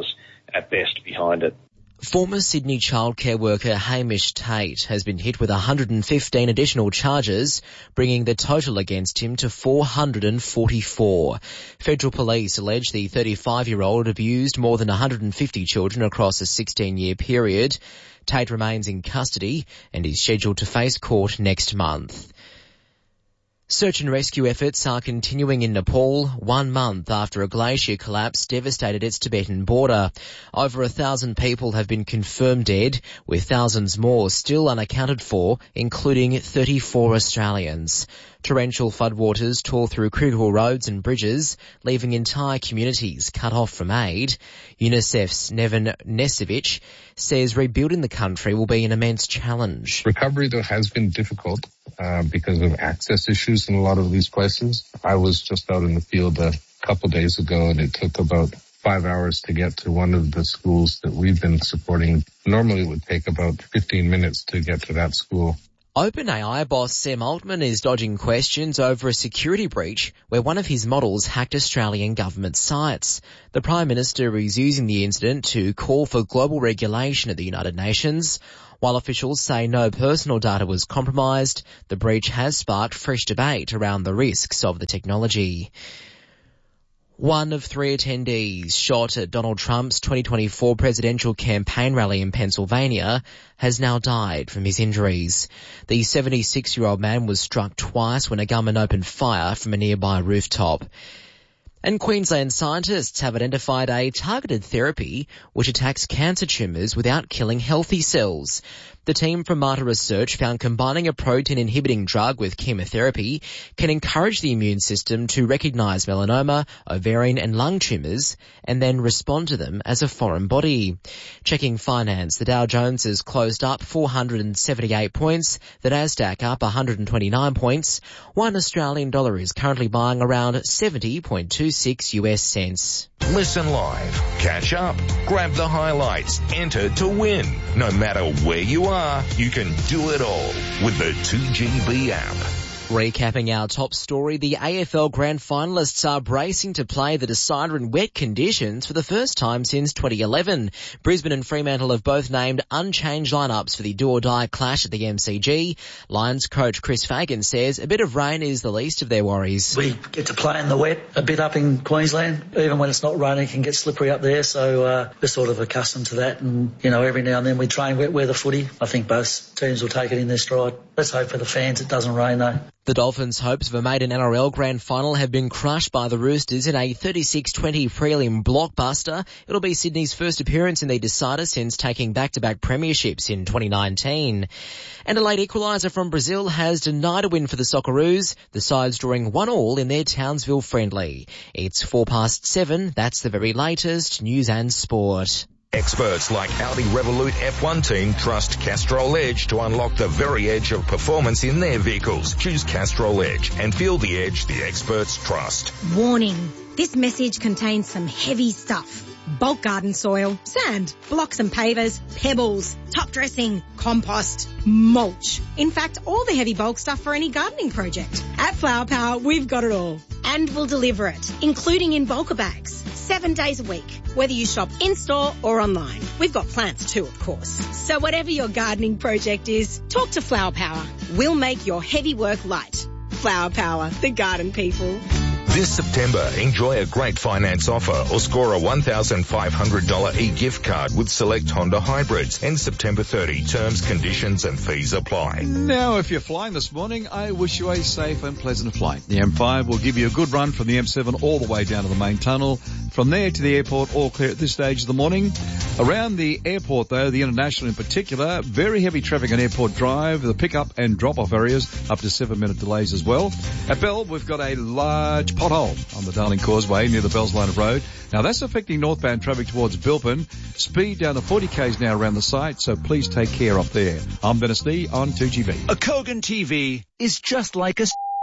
at best behind it. Former Sydney childcare worker Hamish Tate has been hit with one hundred fifteen additional charges, bringing the total against him to four hundred forty-four. Federal police allege the thirty-five-year-old abused more than one hundred fifty children across a sixteen-year period. Tate remains in custody and is scheduled to face court next month. Search and rescue efforts are continuing in Nepal one month after a glacier collapse devastated its Tibetan border. Over a thousand people have been confirmed dead, with thousands more still unaccounted for, including thirty-four Australians. Torrential floodwaters tore through critical roads and bridges, leaving entire communities cut off from aid. UNICEF's Neven Nesevic says rebuilding the country will be an immense challenge. Recovery, though, has been difficult uh, because of access issues in a lot of these places. I was just out in the field a couple days ago, and it took about five hours to get to one of the schools that we've been supporting. Normally it would take about fifteen minutes to get to that school. OpenAI boss Sam Altman is dodging questions over a security breach where one of his models hacked Australian government sites. The Prime Minister is using the incident to call for global regulation at the United Nations. While officials say no personal data was compromised, the breach has sparked fresh debate around the risks of the technology. One of three attendees shot at Donald Trump's twenty twenty-four presidential campaign rally in Pennsylvania has now died from his injuries. The seventy-six-year-old man was struck twice when a gunman opened fire from a nearby rooftop. And Queensland scientists have identified a targeted therapy which attacks cancer tumours without killing healthy cells. The team from Marta Research found combining a protein-inhibiting drug with chemotherapy can encourage the immune system to recognise melanoma, ovarian and lung tumours and then respond to them as a foreign body. Checking finance, the Dow Jones has closed up four hundred seventy-eight points, the Nasdaq up one hundred twenty-nine points. One Australian dollar is currently buying around seventy point two six U S cents. Listen live, catch up, grab the highlights, enter to win. No matter where you are, you can do it all with the two G B app. Recapping our top story, the A F L Grand Finalists are bracing to play the decider in wet conditions for the first time since twenty eleven. Brisbane and Fremantle have both named unchanged lineups for the do-or-die clash at the M C G. Lions coach Chris Fagan says a bit of rain is the least of their worries. We get to play in the wet a bit up in Queensland. Even when it's not raining, it can get slippery up there, so uh, we're sort of accustomed to that. And, you know, every now and then we train wet weather footy. I think both teams will take it in their stride. Let's hope for the fans it doesn't rain, though. The Dolphins' hopes of a maiden N R L Grand Final have been crushed by the Roosters in a thirty-six twenty prelim blockbuster. It'll be Sydney's first appearance in the decider since taking back-to-back premierships in twenty nineteen. And a late equaliser from Brazil has denied a win for the Socceroos, the sides drawing one all in their Townsville friendly. It's four past seven. That's the very latest news and sport. Experts like Audi Revolut F one team trust Castrol Edge to unlock the very edge of performance in their vehicles. Choose Castrol Edge and feel the edge the experts trust. Warning, this message contains some heavy stuff. Bulk garden soil, sand, blocks and pavers, pebbles, top dressing, compost, mulch. In fact, all the heavy bulk stuff for any gardening project. At Flower Power, we've got it all. And we'll deliver it, including in bulker bags, seven days a week, whether you shop in-store or online. We've got plants too, of course. So whatever your gardening project is, talk to Flower Power. We'll make your heavy work light. Flower Power, the garden people. This September, enjoy a great finance offer or score a one thousand five hundred dollars e-gift card with select Honda hybrids. End September thirtieth. Terms, conditions and fees apply. Now, if you're flying this morning, I wish you a safe and pleasant flight. The M five will give you a good run from the M seven all the way down to the main tunnel. From there to the airport, all clear at this stage of the morning. Around the airport, though, the international in particular, very heavy traffic on Airport Drive, the pick-up and drop-off areas, up to seven-minute delays as well. At Bell, we've got a large pothole on the Darling Causeway near the Bells Line of Road. Now, that's affecting northbound traffic towards Bilpin. Speed down to forty k's now around the site, so please take care up there. I'm Dennis Lee on two G B. A Kogan T V is just like a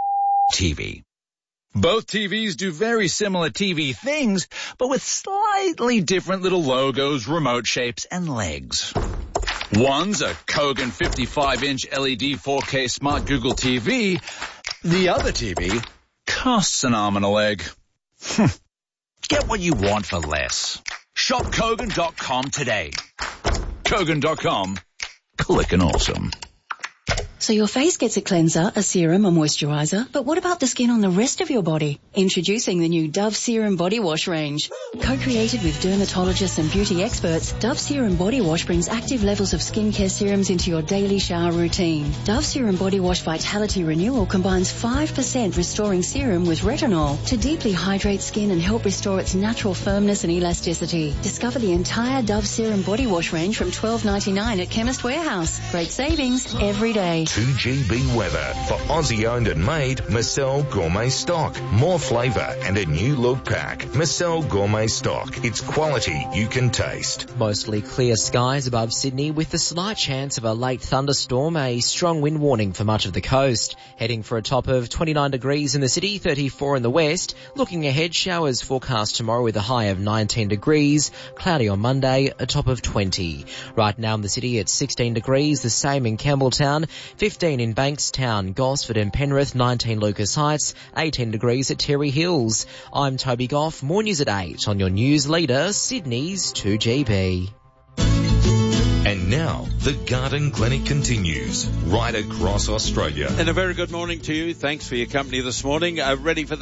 T V. Both T Vs do very similar T V things, but with slightly different little logos, remote shapes, and legs. One's a Kogan fifty-five inch L E D four K Smart Google T V. The other T V costs an arm and a leg. Get what you want for less. Shop Kogan dot com today. Kogan dot com. Clickin' awesome. So your face gets a cleanser, a serum, a moisturiser, but what about the skin on the rest of your body? Introducing the new Dove Serum Body Wash range. Co-created with dermatologists and beauty experts, Dove Serum Body Wash brings active levels of skincare serums into your daily shower routine. Dove Serum Body Wash Vitality Renewal combines five percent restoring serum with retinol to deeply hydrate skin and help restore its natural firmness and elasticity. Discover the entire Dove Serum Body Wash range from twelve ninety-nine at Chemist Warehouse. Great savings every day. two G B weather for Aussie owned and made Marcel Gourmet Stock. More flavour and a new look pack. Marcel Gourmet Stock. It's quality you can taste. Mostly clear skies above Sydney with the slight chance of a late thunderstorm, a strong wind warning for much of the coast. Heading for a top of twenty-nine degrees in the city, thirty-four in the west. Looking ahead, showers forecast tomorrow with a high of nineteen degrees. Cloudy on Monday, a top of twenty. Right now in the city it's sixteen degrees, the same in Campbelltown, fifteen in Bankstown, Gosford and Penrith, nineteen Lucas Heights, eighteen degrees at Terry Hills. I'm Toby Goff. More news at eight on your news leader, Sydney's two G B. And now, the Garden Clinic continues right across Australia. And a very good morning to you. Thanks for your company this morning. Uh, ready for the